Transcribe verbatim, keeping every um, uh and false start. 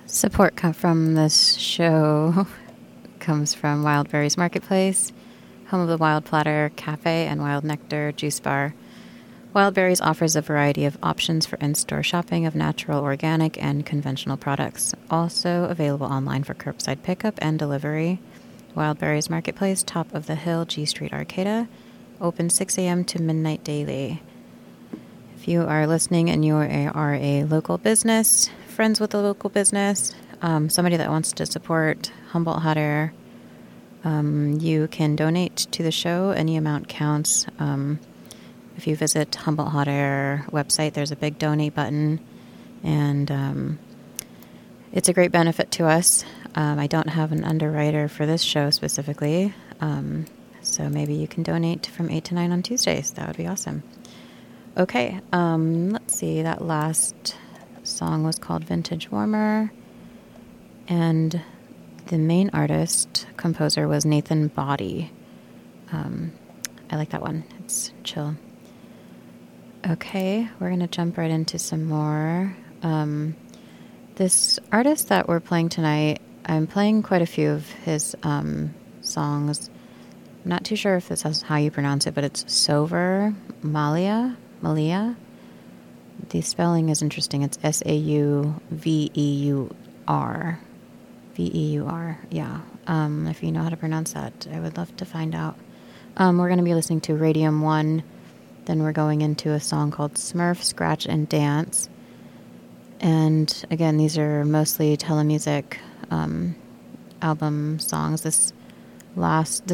Support come from this show comes from Wild Berries Marketplace, home of the Wild Platter Cafe and Wild Nectar Juice Bar. Wild Berries offers a variety of options for in-store shopping of natural, organic, and conventional products. Also available online for curbside pickup and delivery. Wild Berries Marketplace, top of the hill, G Street, Arcata. Open six a.m. to midnight daily. If you are listening and you are a local business, friends with a local business, um, somebody that wants to support Humboldt Hot Air, um, you can donate to the show. Any amount counts. Um, if you visit Humboldt Hot Air website, there's a big donate button, and um, it's a great benefit to us. Um, I don't have an underwriter for this show specifically, um, so maybe you can donate from eight to nine on Tuesdays. That would be awesome. Okay, um, let's see. That last song was called Vintage Warmer, and the main artist, composer, was Nathan Body. Um, I like that one. It's chill. Okay, we're going to jump right into some more. Um, this artist that we're playing tonight, I'm playing quite a few of his um, songs. I'm not too sure if this is how you pronounce it, but it's Sauver Malia. Malia. The spelling is interesting. It's S A U V E U R. V E U R, yeah. Um, if you know how to pronounce that, I would love to find out. Um, we're going to be listening to Radium one. Then we're going into a song called Smurf, Scratch, and Dance. And again, these are mostly Telemusic um, album songs. This last...